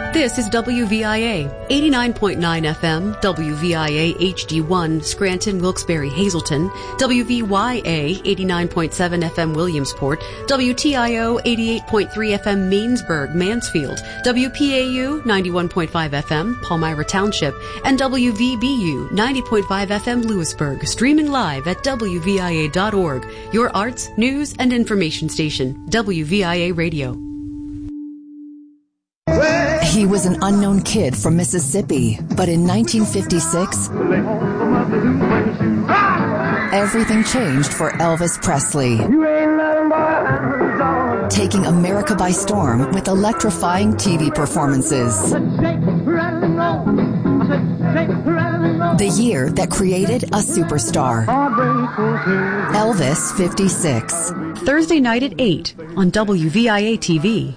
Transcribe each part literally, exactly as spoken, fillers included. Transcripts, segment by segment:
This is W V I A, eighty-nine point nine F M, W V I A H D one, Scranton, Wilkes-Barre, Hazleton, W V Y A, eighty-nine point seven F M, Williamsport, W T I O, eighty-eight point three F M, Mainsburg, Mansfield, W P A U, ninety-one point five F M, Palmyra Township, and W V B U, ninety point five F M, Lewisburg, streaming live at W V I A dot org, your arts, news, and information station, W V I A Radio. He was an unknown kid from Mississippi, but in nineteen fifty-six, everything changed for Elvis Presley, taking America by storm with electrifying T V performances. The year that created a superstar. Elvis fifty-six. Thursday night at eight on W V I A T V.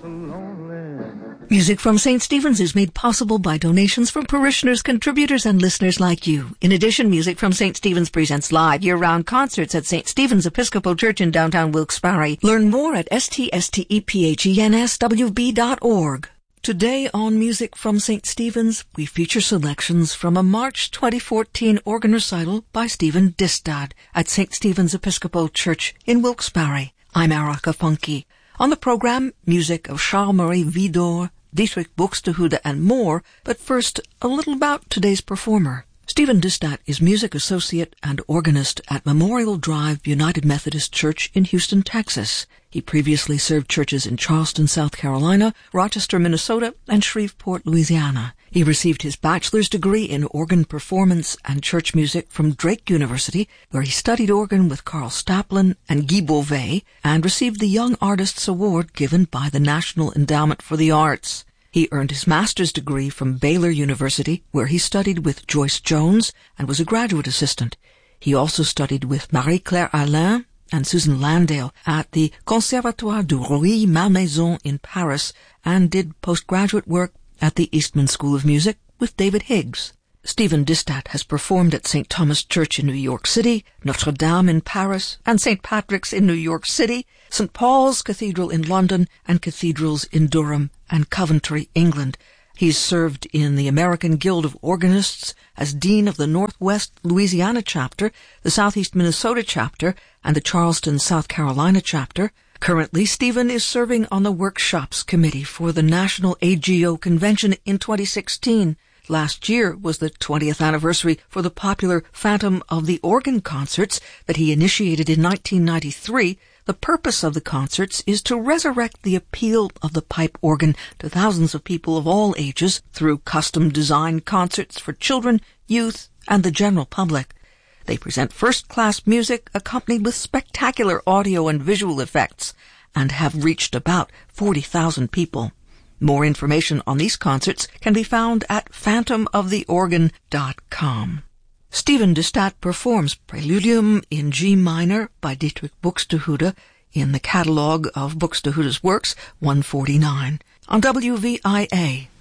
Music from Saint Stephen's is made possible by donations from parishioners, contributors, and listeners like you. In addition, Music from Saint Stephen's presents live year-round concerts at Saint Stephen's Episcopal Church in downtown Wilkes-Barre. Learn more at s t s t e p h e n s w b dot org. Today on Music from Saint Stephen's, we feature selections from a March twenty fourteen organ recital by Stephen Distad at Saint Stephen's Episcopal Church in Wilkes-Barre. I'm Erica Funke. On the program, music of Charles-Marie Widor, Dietrich Buxtehude, and more, but first, a little about today's performer. Stephen Distad is music associate and organist at Memorial Drive United Methodist Church in Houston, Texas. He previously served churches in Charleston, South Carolina, Rochester, Minnesota, and Shreveport, Louisiana. He received his bachelor's degree in organ performance and church music from Drake University, where he studied organ with Carl Staplin and Guy Beauvais, and received the Young Artists Award given by the National Endowment for the Arts. He earned his master's degree from Baylor University, where he studied with Joyce Jones and was a graduate assistant. He also studied with Marie-Claire Alain and Susan Landale at the Conservatoire du Ruy Malmaison in Paris, and did postgraduate work at the Eastman School of Music with David Higgs. Stephen Distad has performed at Saint Thomas Church in New York City, Notre Dame in Paris, and Saint Patrick's in New York City, Saint Paul's Cathedral in London, and cathedrals in Durham and Coventry, England. He's served in the American Guild of Organists as Dean of the Northwest Louisiana Chapter, the Southeast Minnesota Chapter, and the Charleston, South Carolina Chapter. Currently, Stephen is serving on the Workshops Committee for the National A G O Convention in twenty sixteen. Last year was the twentieth anniversary for the popular Phantom of the Organ concerts that he initiated in nineteen ninety-three. The purpose of the concerts is to resurrect the appeal of the pipe organ to thousands of people of all ages through custom-designed concerts for children, youth, and the general public. They present first-class music accompanied with spectacular audio and visual effects, and have reached about forty thousand people. More information on these concerts can be found at phantom of the organ dot com. Stephen Distad performs Preludium in G minor by Dietrich Buxtehude in the catalogue of Buxtehude's works, one forty-nine, on W V I A.